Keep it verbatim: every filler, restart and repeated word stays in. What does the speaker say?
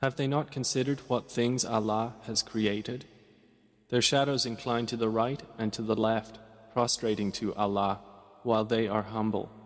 Have they not considered what things Allah has created? Their shadows incline to the right and to the left, prostrating to Allah while they are humble.